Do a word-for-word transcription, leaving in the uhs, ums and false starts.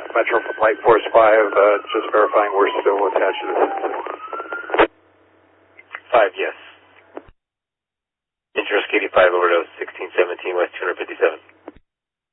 Metro from Light Force five, uh, just verifying we're still attached to the system. five, yes. Interest Katie five, overdose, sixteen seventeen West two fifty-seven.